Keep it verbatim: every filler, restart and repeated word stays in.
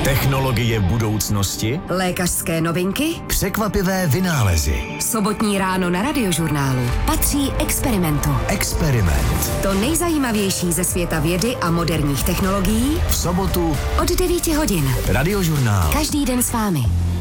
Technologie budoucnosti? Lékařské novinky? Překvapivé vynálezy. Sobotní ráno na Radiožurnálu patří Experimentu. Experiment. To nejzajímavější ze světa vědy a moderních technologií V sobotu od devíti hodin. Radiožurnál. Každý den s vámi.